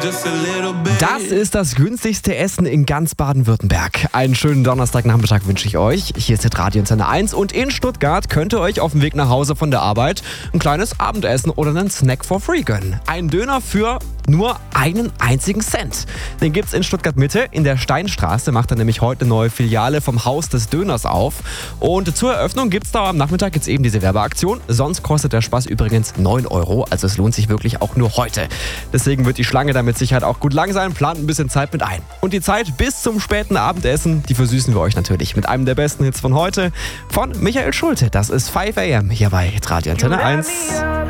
Das ist das günstigste Essen in ganz Baden-Württemberg. Einen schönen Donnerstagnachmittag wünsche ich euch. Hier ist der Radio-Antenne 1 und in Stuttgart könnt ihr euch auf dem Weg nach Hause von der Arbeit ein kleines Abendessen oder einen Snack for free gönnen. Ein Döner für nur einen einzigen Cent. Den gibt's in Stuttgart Mitte. In der Steinstraße macht er nämlich heute eine neue Filiale vom Haus des Döners auf. Und zur Eröffnung gibt's da am Nachmittag jetzt eben diese Werbeaktion. Sonst kostet der Spaß übrigens 9 €. Also es lohnt sich wirklich auch nur heute. Deswegen wird die Schlange da mit Sicherheit auch gut lang sein. Plant ein bisschen Zeit mit ein. Und die Zeit bis zum späten Abendessen, die versüßen wir euch natürlich mit einem der besten Hits von heute von Michael Schulte. Das ist 5 AM hier bei Radio Antenne 1.